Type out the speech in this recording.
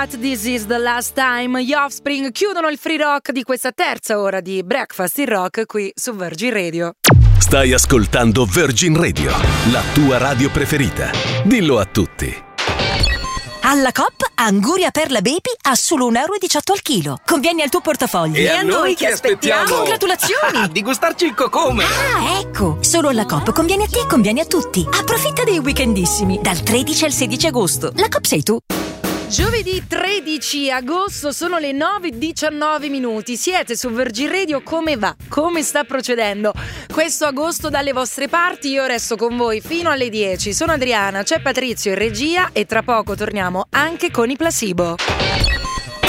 But This Is The Last Time. Gli Offspring chiudono il free rock di questa terza ora di Breakfast in Rock qui su Virgin Radio. Stai ascoltando Virgin Radio, la tua radio preferita. Dillo a tutti. Alla Coop, Anguria Perla Baby a solo €1,18 al chilo. Conviene al tuo portafoglio. E a noi che aspettiamo? Congratulazioni! Di gustarci il cocome! Ah, ecco! Solo alla Coop conviene a te e conviene a tutti. Approfitta dei weekendissimi, dal 13 al 16 agosto. La Coop sei tu. Giovedì 13 agosto, sono le 9:19 minuti. Siete su Virgin Radio, come va? Come sta procedendo questo agosto dalle vostre parti? Io resto con voi fino alle 10. Sono Adriana, c'è Patrizio in regia e tra poco torniamo anche con i Placebo.